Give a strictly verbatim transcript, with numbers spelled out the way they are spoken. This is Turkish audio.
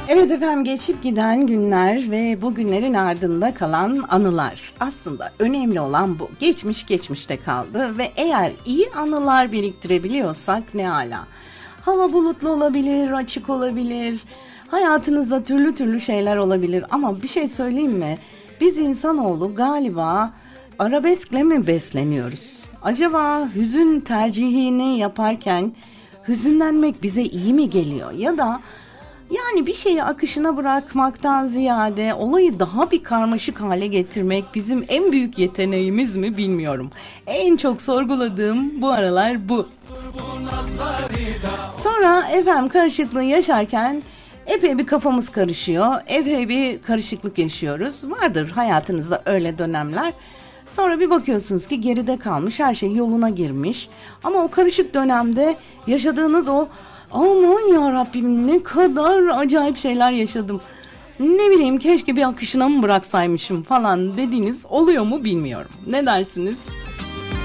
Evet efendim, geçip giden günler ve bu günlerin ardında kalan anılar. Aslında önemli olan bu. Geçmiş geçmişte kaldı ve eğer iyi anılar biriktirebiliyorsak ne ala. Hava bulutlu olabilir, açık olabilir. Hayatınızda türlü türlü şeyler olabilir ama bir şey söyleyeyim mi? Biz insanoğlu galiba arabeskle mi besleniyoruz? Acaba hüzün tercihini yaparken hüzünlenmek bize iyi mi geliyor? Ya da yani bir şeyi akışına bırakmaktan ziyade olayı daha bir karmaşık hale getirmek bizim en büyük yeteneğimiz mi bilmiyorum. En çok sorguladığım bu aralar bu. Sonra efendim karışıklığı yaşarken epey bir kafamız karışıyor. Epey bir karışıklık yaşıyoruz. Vardır hayatınızda öyle dönemler. Sonra bir bakıyorsunuz ki geride kalmış, her şey yoluna girmiş. Ama o karışık dönemde yaşadığınız o aman ya Rabbim ne kadar acayip şeyler yaşadım. Ne bileyim keşke bir akışına mı bıraksaymışım falan dediğiniz oluyor mu bilmiyorum. Ne dersiniz?